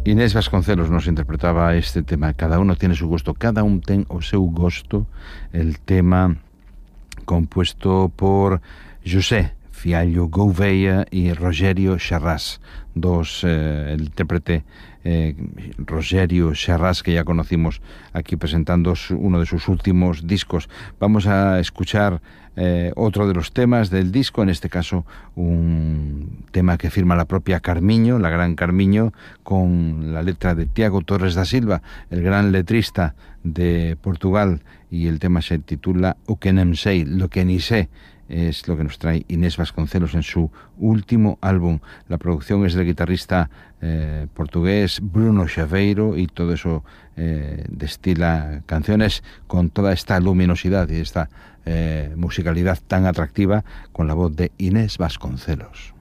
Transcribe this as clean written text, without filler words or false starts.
Inés Vasconcelos nos interpretaba este tema. Cada uno tiene su gusto, cada un ten o seu gosto. El tema compuesto por José Fiallo Gouveia y Rogerio Charras, el intérprete Rogerio Charras, que ya conocimos aquí presentando uno de sus últimos discos. Vamos a escuchar otro de los temas del disco, en este caso un tema que firma la propia Carmiño, la gran Carmiño, con la letra de Tiago Torres da Silva, el gran letrista de Portugal, y el tema se titula O que nem sei, lo que ni sé. Es lo que nos trae Inés Vasconcelos en su último álbum. La producción es del guitarrista portugués Bruno Chaveiro, y todo eso destila canciones con toda esta luminosidad y esta musicalidad tan atractiva, con la voz de Inés Vasconcelos.